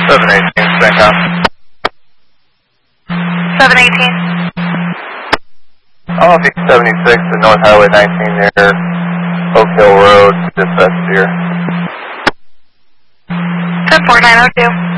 718, Bangkok. 718. I'll be 76 to North Highway 19 near Oak Hill Road, dispatch here. 10902.